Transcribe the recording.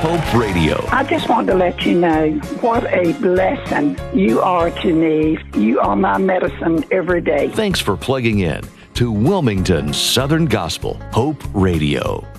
Hope Radio. I just wanted to let you know what a blessing you are to me. You are my medicine every day. Thanks for plugging in to Wilmington Southern Gospel Hope Radio.